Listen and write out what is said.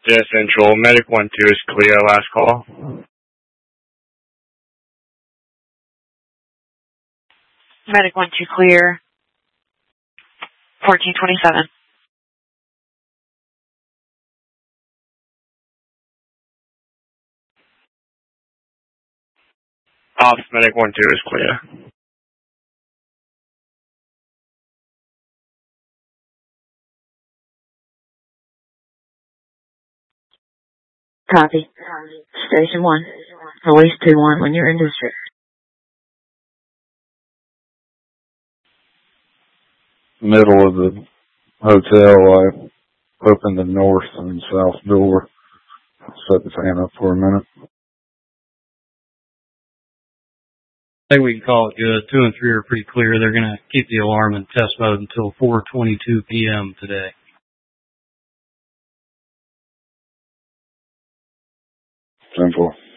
Yeah, Central. Medic 1-2 is clear. Last call. Medic 1-2 clear. 1427. Ops, Medic 1-2 is clear. Copy. Station 1. Release 2-1 when you're in district. Middle of the hotel, I opened the north and south door. Set the fan up for a minute. I think we can call it good. 2 and 3 are pretty clear. They're going to keep the alarm in test mode until 4:22 p.m. today. Central.